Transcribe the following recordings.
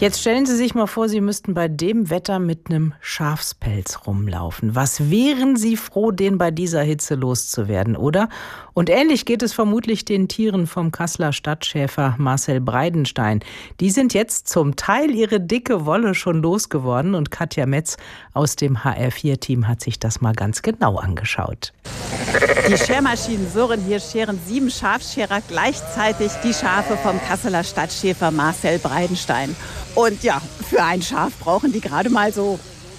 Jetzt stellen Sie sich mal vor, Sie müssten bei dem Wetter mit einem Schafspelz rumlaufen. Was wären Sie froh, den bei dieser Hitze loszuwerden, oder? Und ähnlich geht es vermutlich den Tieren vom Kasseler Stadtschäfer Marcel Breidenstein. Die sind jetzt zum Teil ihre dicke Wolle schon losgeworden und Katja Metz aus dem HR4-Team hat sich das mal ganz genau angeschaut. Die Schermaschinen surren, hier scheren 7 Schafscherer gleichzeitig die Schafe vom Kasseler Stadtschäfer Marcel Breidenstein. Und ja, für ein Schaf brauchen die gerade mal so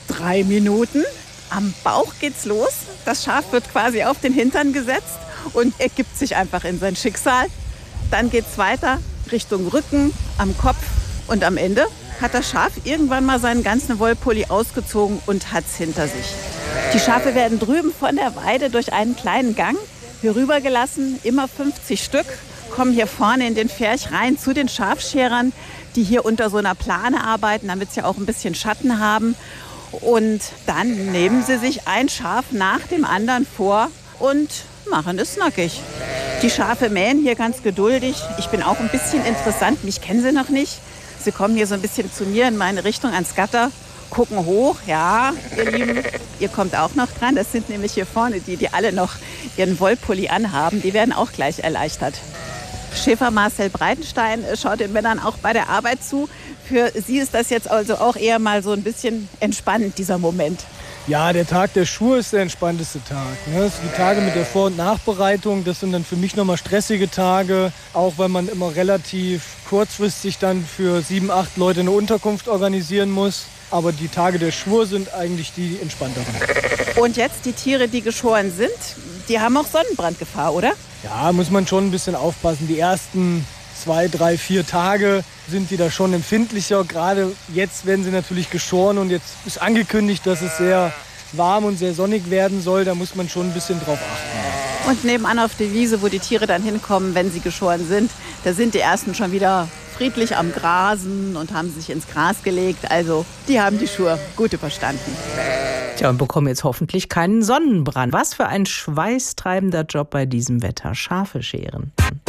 3 Minuten. Am Bauch geht's los. Das Schaf wird quasi auf den Hintern gesetzt und ergibt sich einfach in sein Schicksal. Dann geht's weiter Richtung Rücken, am Kopf und am Ende hat das Schaf irgendwann mal seinen ganzen Wollpulli ausgezogen und hat's hinter sich. Die Schafe werden drüben von der Weide durch einen kleinen Gang hier rübergelassen, immer 50 Stück, kommen hier vorne in den Pferch rein zu den Schafscherern, die hier unter so einer Plane arbeiten, damit sie auch ein bisschen Schatten haben. Und dann nehmen sie sich ein Schaf nach dem anderen vor und machen es nackig. Die Schafe mähen hier ganz geduldig. Ich bin auch ein bisschen interessant, mich kennen sie noch nicht. Sie kommen hier so ein bisschen zu mir in meine Richtung ans Gatter, gucken hoch. Ja, ihr Lieben, ihr kommt auch noch dran. Das sind nämlich hier vorne die alle noch ihren Wollpulli anhaben. Die werden auch gleich erleichtert. Schäfer Marcel Breidenstein schaut den Männern auch bei der Arbeit zu. Für Sie ist das jetzt also auch eher mal so ein bisschen entspannend, dieser Moment. Ja, der Tag der Schuhe ist der entspannteste Tag. Die Tage mit der Vor- und Nachbereitung, das sind dann für mich nochmal stressige Tage. Auch weil man immer relativ kurzfristig dann für 7, 8 Leute eine Unterkunft organisieren muss. Aber die Tage der Schuhe sind eigentlich die entspannteren. Und jetzt die Tiere, die geschoren sind, die haben auch Sonnenbrandgefahr, oder? Ja, muss man schon ein bisschen aufpassen. Die ersten 2, 3, 4 Tage sind die da schon empfindlicher. Gerade jetzt werden sie natürlich geschoren und jetzt ist angekündigt, dass es sehr warm und sehr sonnig werden soll. Da muss man schon ein bisschen drauf achten. Und nebenan auf der Wiese, wo die Tiere dann hinkommen, wenn sie geschoren sind, da sind die ersten schon wieder friedlich am Grasen und haben sich ins Gras gelegt. Also die haben die Schuhe gut überstanden. Tja, und bekommen jetzt hoffentlich keinen Sonnenbrand. Was für ein schweißtreibender Job bei diesem Wetter. Schafe scheren.